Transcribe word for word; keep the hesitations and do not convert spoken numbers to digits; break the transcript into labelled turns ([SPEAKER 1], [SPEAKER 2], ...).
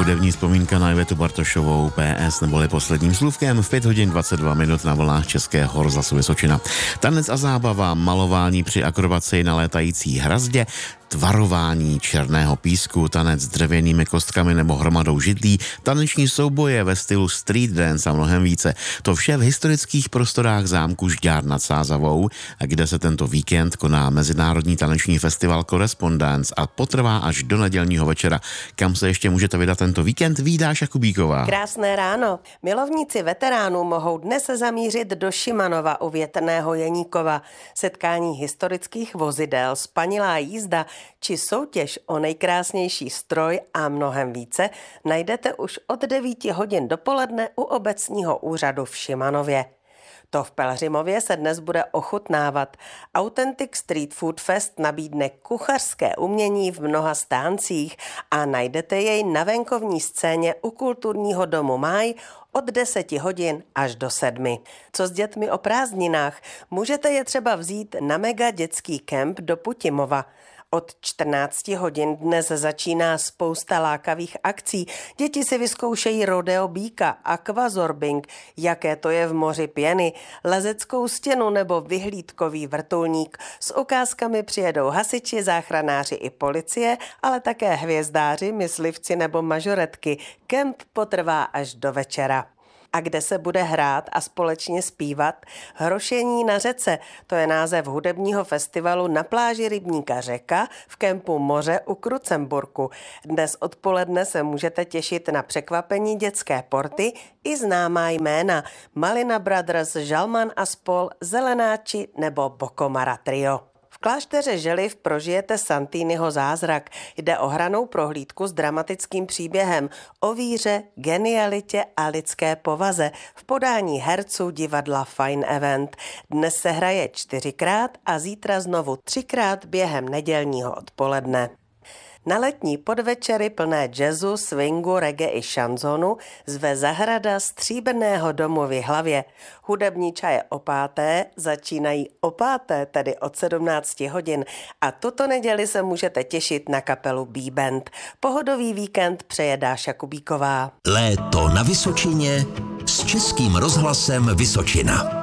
[SPEAKER 1] hudební vzpomínka na Ivetu Bartošovou, P S neboli Posledním slůvkem v pět hodin dvacet dva minut na vlnách Českého rozhlasu Vysočina. Tanec a zábava, malování při akrobaci na létající hrazdě, tvarování černého písku, tanec s dřevěnými kostkami nebo hromadou židlí, taneční souboje ve stylu street dance a mnohem více. To vše v historických prostorách zámku Žďár nad Sázavou, kde se tento víkend koná Mezinárodní taneční festival Correspondence a potrvá až do nedělního večera. Kam se ještě můžete vydat tento víkend, ví Dáša Kubíková.
[SPEAKER 2] Krásné ráno. Milovníci veteránů mohou dnes zamířit do Šimanova u Větrného Jeníkova. Setkání historických vozidel, spanilá jízda či soutěž o nejkrásnější stroj a mnohem více najdete už od devíti hodin dopoledne u obecního úřadu v Šimanově. To v Pelhřimově se dnes bude ochutnávat. Authentic Street Food Fest nabídne kuchařské umění v mnoha stáncích a najdete jej na venkovní scéně u kulturního domu Máj od deseti hodin až do sedmi. Co s dětmi o prázdninách? Můžete je třeba vzít na mega dětský kemp do Putimova. Od čtrnácti hodin dnes začíná spousta lákavých akcí. Děti si vyzkoušejí rodeo býka, aquazorbing, jaké to je v moři pěny, lezeckou stěnu nebo vyhlídkový vrtulník. S ukázkami přijedou hasiči, záchranáři i policie, ale také hvězdáři, myslivci nebo mažoretky. Kemp potrvá až do večera. A kde se bude hrát a společně zpívat? Hrošení na řece, to je název hudebního festivalu na pláži rybníka Řeka v kempu Moře u Krucemburku. Dnes odpoledne se můžete těšit na překvapení dětské porty i známá jména Malina Brothers, Žalman a spol, Zelenáči nebo Bokomara Trio. V klášteře Želiv prožijete Santiniho zázrak. Jde o hranou prohlídku s dramatickým příběhem o víře, genialitě a lidské povaze v podání herců divadla Fine Event. Dnes se hraje čtyřikrát a zítra znovu třikrát během nedělního odpoledne. Na letní podvečery plné jazzu, swingu, reggae i šanzonu zve zahrada Stříbrného domu v Jihlavě. Hudební čaje o páté začínají o páté, tedy od sedmnácti hodin. A tuto neděli se můžete těšit na kapelu B-Band. Pohodový víkend přeje Dáša Kubíková.
[SPEAKER 3] Léto na Vysočině s Českým rozhlasem Vysočina.